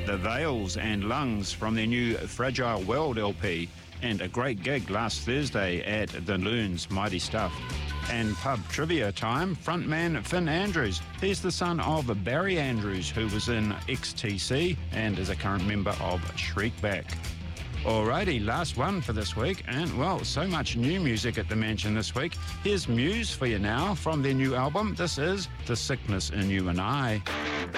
The Veils and Lungs from their new Fragile World LP, and a great gig last Thursday at the Loons, Mighty Stuff. And pub trivia time, frontman Finn Andrews. He's the son of Barry Andrews, who was in XTC and is a current member of Shriekback. Alrighty, last one for this week, and well, so much new music at the Mansion this week. Here's Muse for you now from their new album. This is The Sickness in You and I.